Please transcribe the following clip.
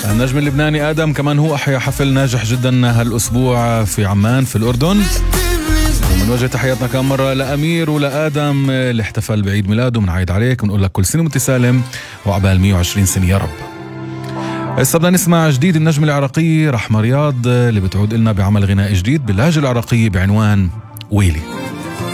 النجم اللبناني آدم كمان هو أحيا حفل ناجح جدا هالأسبوع في عمان في الأردن. ومنوجه تحياتنا كم مرة لأمير ولآدم اللي احتفل بعيد ميلاده. بنعيد عليك ونقول لك كل سنة وانت سالم وعقبال 120 سنة يا رب. هسه بدنا نسمع جديد النجم العراقي رحمة رياض اللي بتعود لنا بعمل غناء جديد باللهجة العراقية بعنوان ويلي.